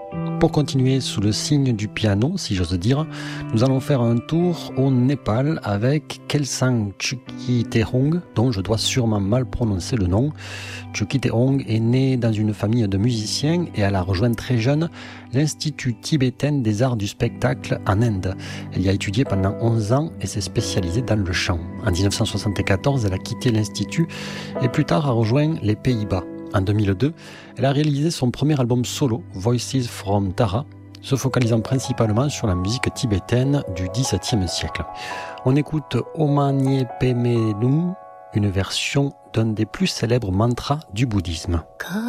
Pour continuer sous le signe du piano, si j'ose dire, nous allons faire un tour au Népal avec Kelsang Chukyithairong, dont je dois sûrement mal prononcer le nom. Chukyithairong est née dans une famille de musiciens et elle a rejoint très jeune l'Institut tibétain des arts du spectacle en Inde. Elle y a étudié pendant 11 ans et s'est spécialisée dans le chant. En 1974, elle a quitté l'Institut et plus tard a rejoint les Pays-Bas. En 2002, elle a réalisé son premier album solo, Voices from Tara, se focalisant principalement sur la musique tibétaine du XVIIe siècle. On écoute Oma Nye Peme Num, une version d'un des plus célèbres mantras du bouddhisme.